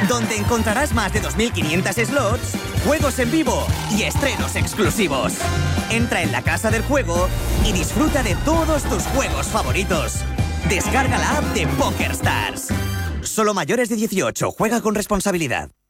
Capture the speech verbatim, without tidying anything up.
donde encontrarás más de dos mil quinientos slots, juegos en vivo y estrenos exclusivos. Entra en la casa del juego y disfruta de todos tus juegos favoritos. Descarga la app de PokerStars. Solo mayores de dieciocho. Juega con responsabilidad.